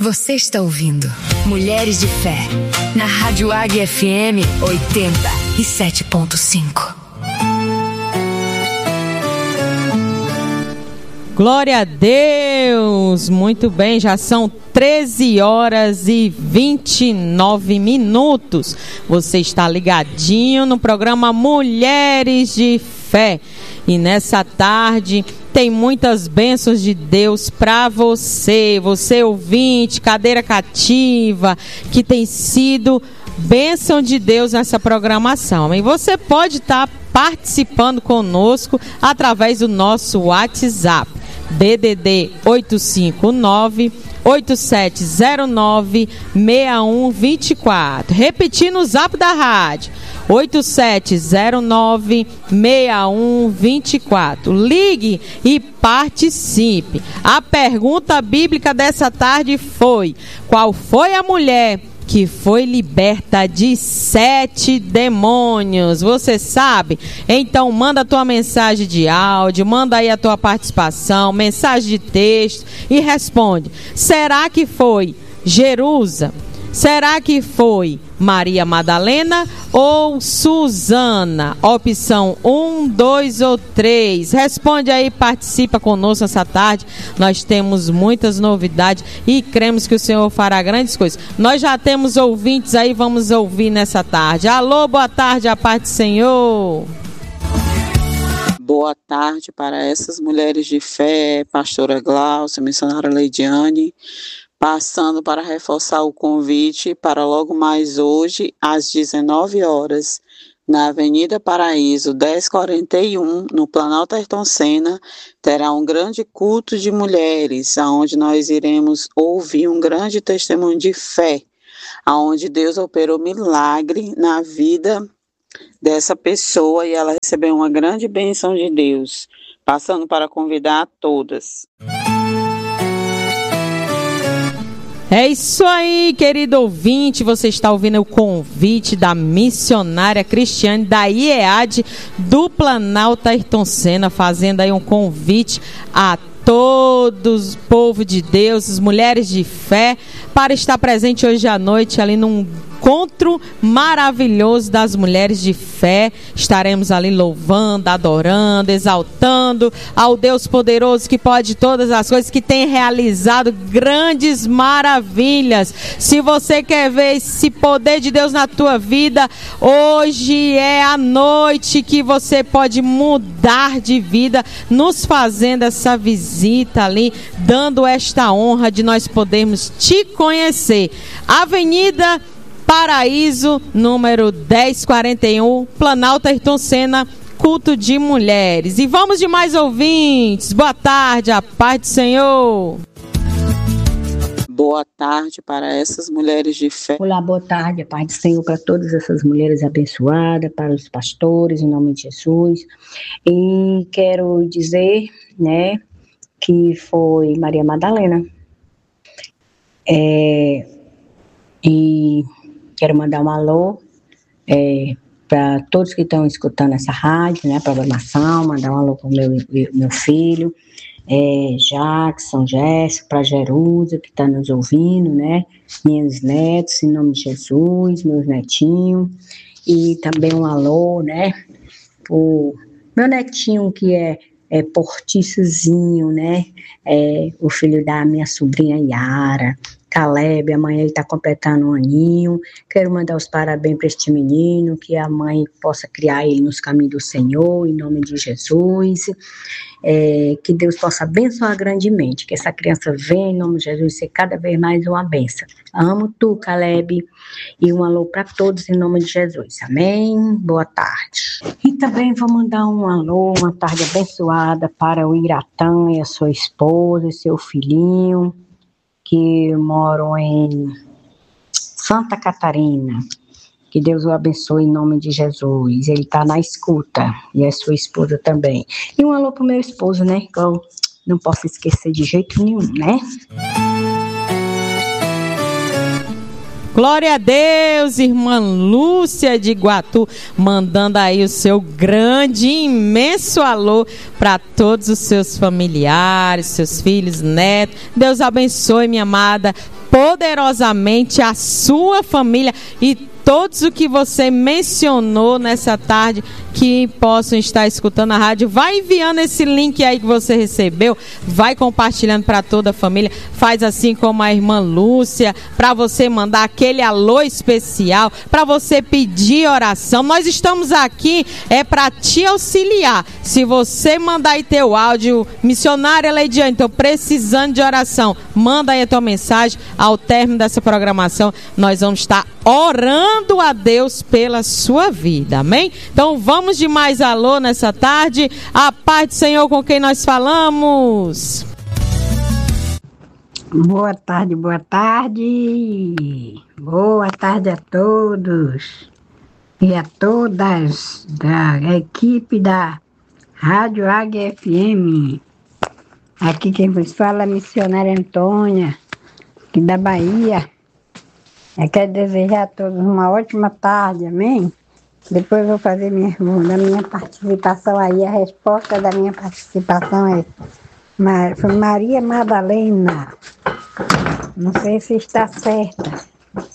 Você está ouvindo Mulheres de Fé, na Rádio Águia FM 87.5. Glória a Deus! Muito bem, já são 13 horas e 29 minutos. Você está ligadinho no programa Mulheres de Fé. E nessa tarde tem muitas bênçãos de Deus para você, ouvinte, cadeira cativa, que tem sido bênção de Deus nessa programação. E você pode estar participando conosco através do nosso WhatsApp, DDD 859-8709-6124. Repetindo o zap da rádio, 8709-6124. Ligue e participe. A pergunta bíblica dessa tarde foi: qual foi a mulher que foi liberta de 7 demônios? Você sabe? Então manda a tua mensagem de áudio, manda aí a tua participação, mensagem de texto e responde. Será que foi Jerusa? Será que foi Maria Madalena ou Susana? Opção 1, 2 ou 3. Responde aí, participa conosco essa tarde. Nós temos muitas novidades e cremos que o Senhor fará grandes coisas. Nós já temos ouvintes aí, vamos ouvir nessa tarde. Alô, boa tarde, a paz do Senhor. Boa tarde para essas mulheres de fé, pastora Glaucia, missionária Leidiane. Passando para reforçar o convite para logo mais hoje, às 19 horas, na Avenida Paraíso, 1041, no Planalto Ayrton Senna, terá um grande culto de mulheres, onde nós iremos ouvir um grande testemunho de fé, onde Deus operou milagre na vida dessa pessoa e ela recebeu uma grande bênção de Deus. Passando para convidar a todas. É isso aí, querido ouvinte, você está ouvindo o convite da missionária Cristiane da IEAD do Planalto Ayrton Senna, fazendo aí um convite a todos, povo de Deus, as mulheres de fé, para estar presente hoje à noite ali num encontro maravilhoso das mulheres de fé. Estaremos ali louvando, adorando, exaltando ao Deus poderoso que pode todas as coisas, que tem realizado grandes maravilhas. Se você quer ver esse poder de Deus na tua vida, hoje é a noite que você pode mudar de vida, nos fazendo essa visita ali, dando esta honra de nós podermos te conhecer. Avenida Paraíso, número 1041, Planalto Ayrton Senna, culto de mulheres. E vamos de mais ouvintes. Boa tarde, a paz do Senhor. Boa tarde para essas mulheres de fé. Olá, boa tarde, a paz do Senhor para todas essas mulheres abençoadas, para os pastores, em nome de Jesus. E quero dizer, né, que foi Maria Madalena. E quero mandar um alô para todos que estão escutando essa rádio, né, programação, mandar um alô para o meu filho, Jackson, Jéssica, para Jerusa, que está nos ouvindo, né, meus netos, em nome de Jesus, meus netinhos, e também um alô, né, o meu netinho que é portiçozinho, né, o filho da minha sobrinha Yara, Caleb, amanhã ele está completando um aninho. Quero mandar os parabéns para este menino, que a mãe possa criar ele nos caminhos do Senhor, em nome de Jesus. Que Deus possa abençoar grandemente, que essa criança venha, em nome de Jesus, ser cada vez mais uma bênção. Amo tu, Caleb, e um alô para todos, em nome de Jesus. Amém? Boa tarde. E também vou mandar um alô, uma tarde abençoada para o Iratã e a sua esposa e seu filhinho, que moram em Santa Catarina. Que Deus o abençoe em nome de Jesus. Ele está na escuta. E a sua esposa também. E um alô pro meu esposo, né? Que eu não posso esquecer de jeito nenhum, né? Glória a Deus, irmã Lúcia de Iguatu, mandando aí o seu grande, imenso alô para todos os seus familiares, seus filhos, netos. Deus abençoe, minha amada, poderosamente a sua família e todos o que você mencionou nessa tarde que possam estar escutando a rádio. Vai enviando esse link aí que você recebeu, vai compartilhando para toda a família. Faz assim como a irmã Lúcia, para você mandar aquele alô especial, para você pedir oração. Nós estamos aqui para te auxiliar. Se você mandar aí teu áudio, missionária Leidiane, estou precisando de oração, manda aí a tua mensagem. Ao término dessa programação, nós vamos estar orando a Deus pela sua vida, amém? Então vamos de mais alô nessa tarde. A paz do Senhor, com quem nós falamos. Boa tarde, boa tarde. Boa tarde a todos e a todas da equipe da Rádio Águia FM. Aqui quem vos fala é a missionária Antônia, aqui da Bahia. Eu quero desejar a todos uma ótima tarde, amém? Depois vou fazer da minha participação aí, a resposta da minha participação foi Maria Madalena. Não sei se está certa.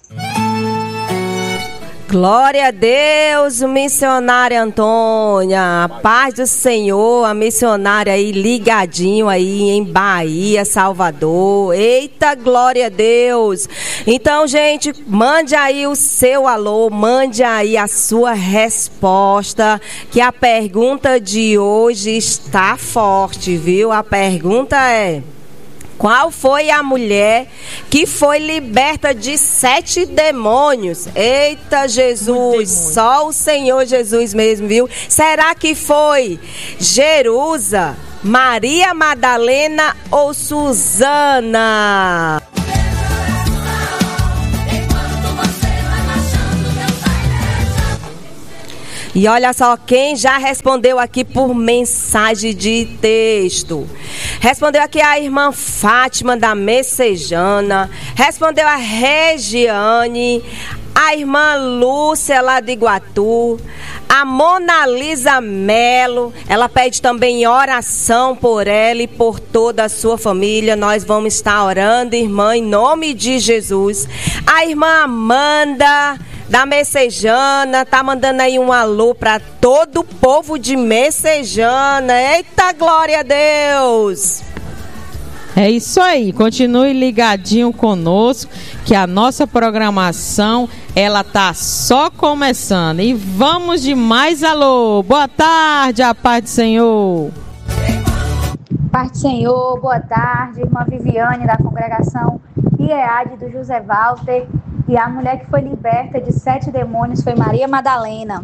Glória a Deus, missionária Antônia, a paz do Senhor, a missionária aí ligadinho aí em Bahia, Salvador. Eita, glória a Deus. Então, gente, mande aí o seu alô, mande aí a sua resposta, que a pergunta de hoje está forte, viu? A pergunta é: qual foi a mulher que foi liberta de 7 demônios? Eita, Jesus, só o Senhor Jesus mesmo, viu? Será que foi Jerusa, Maria Madalena ou Susana? E olha só quem já respondeu aqui por mensagem de texto. Respondeu aqui a irmã Fátima da Messejana. Respondeu a Regiane. A irmã Lúcia lá de Iguatu. A Mona Lisa Melo. Ela pede também oração por ela e por toda a sua família. Nós vamos estar orando, irmã, em nome de Jesus. A irmã Amanda da Messejana, tá mandando aí um alô para todo o povo de Messejana. Eita, glória a Deus! É isso aí, continue ligadinho conosco, que a nossa programação, ela tá só começando. E vamos de mais alô. Boa tarde, a paz do Senhor. Paz do Senhor, boa tarde, irmã Viviane da congregação IEAD do José Walter. E a mulher que foi liberta de 7 demônios foi Maria Madalena.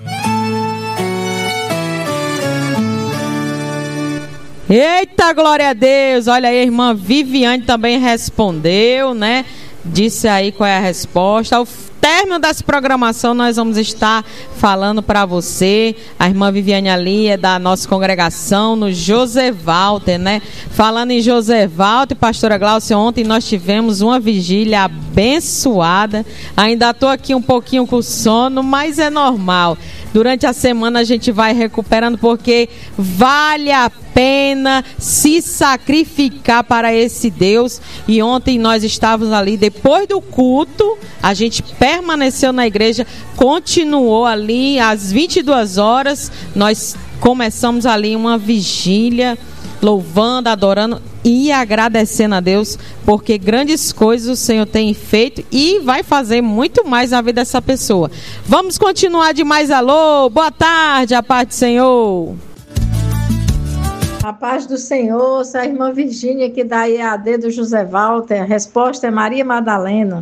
Eita, glória a Deus! Olha aí, a irmã Viviane também respondeu, né? Disse aí qual é a resposta. Ao término dessa programação, nós vamos estar falando para você. A irmã Viviane ali é da nossa congregação no José Walter, né? Falando em José Walter, pastora Glaucia, ontem nós tivemos uma vigília abençoada. Ainda estou aqui um pouquinho com sono, mas é normal. Durante a semana a gente vai recuperando, porque vale a pena se sacrificar para esse Deus. E ontem nós estávamos ali, depois do culto, a gente permaneceu na igreja, continuou ali às 22 horas, nós começamos ali uma vigília, louvando, adorando e agradecendo a Deus, porque grandes coisas o Senhor tem feito e vai fazer muito mais na vida dessa pessoa. Vamos continuar de mais alô. Boa tarde, a paz do Senhor. A paz do Senhor, sou a irmã Virgínia aqui da IAD do José Walter. A resposta é Maria Madalena.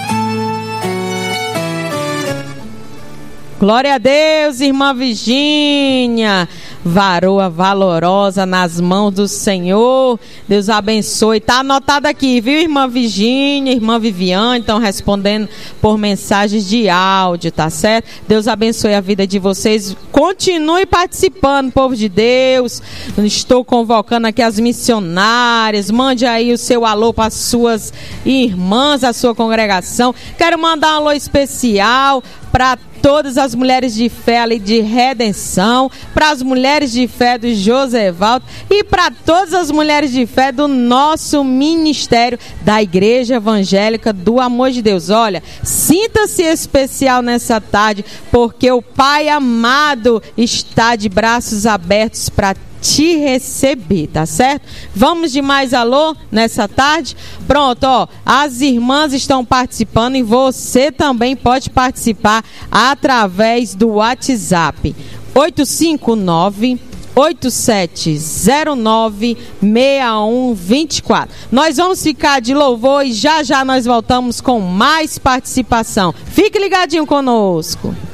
Glória a Deus, irmã Virgínia. Varoa valorosa nas mãos do Senhor. Deus abençoe. Está anotado aqui, viu, irmã Virgínia, irmã Viviane, estão respondendo por mensagens de áudio, tá certo? Deus abençoe a vida de vocês. Continue participando, povo de Deus. Estou convocando aqui as missionárias. Mande aí o seu alô para as suas irmãs, a sua congregação. Quero mandar um alô especial para todas as mulheres de fé ali de Redenção, para as mulheres de fé do Josevaldo e para todas as mulheres de fé do nosso ministério da Igreja Evangélica do Amor de Deus. Olha, sinta-se especial nessa tarde, porque o Pai amado está de braços abertos para te receber, tá certo? Vamos de mais alô nessa tarde? Pronto, ó, as irmãs estão participando e você também pode participar através do WhatsApp 859-8709-6124. Nós vamos ficar de louvor e já já nós voltamos com mais participação. Fique ligadinho conosco.